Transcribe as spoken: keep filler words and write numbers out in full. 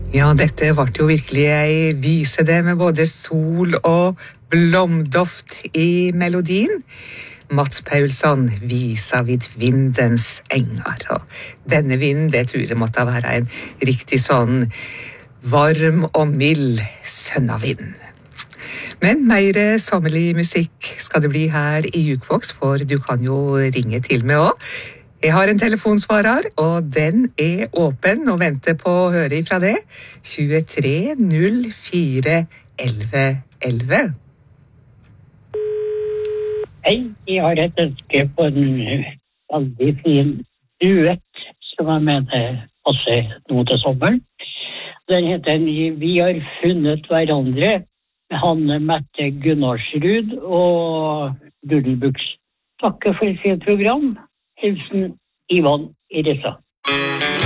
Ja, dette ble jo virkelig ei vise det med både sol og blomdoft i melodien. Mats Paulsson, Visa vid vindens engar. Og denne vinden, det tror jeg måtte være en riktig sånn varm og mild sønnavind. Men mer sommerlig musikk skal det bli her i Jukebox, for du kan jo ringe til meg også. Jeg har en telefonsvarer, og den er åpen og venter på å høre ifra det. tjuetre null fire elleve elleve. Hei, jeg har et ønske på en veldig fin duett som jeg mener passer nå til sommeren. Den heter Vi har funnet hverandre, med Hanne Mette Gunnarsrud og Doodlebugs. Takk for et fint program. Hilsen Ivan Irissa.